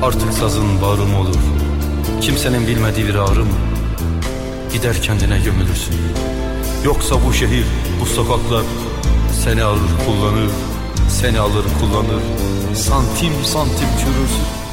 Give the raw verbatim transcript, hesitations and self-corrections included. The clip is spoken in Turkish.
Artık sazın bağrım olur. Kimsenin bilmediği bir ağrı mı? Gider kendine gömülürsün. Yoksa bu şehir, bu sokaklar seni alır kullanır, seni alır kullanır, santim santim çürürsün.